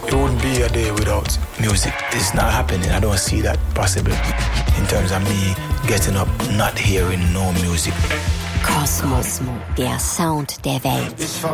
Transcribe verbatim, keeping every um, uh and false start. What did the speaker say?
it wouldn't be a day without music. It's not happening. I don't see that possible in terms of me getting up, not hearing no music. Kosmos, der Sound der Welt. Ich fahr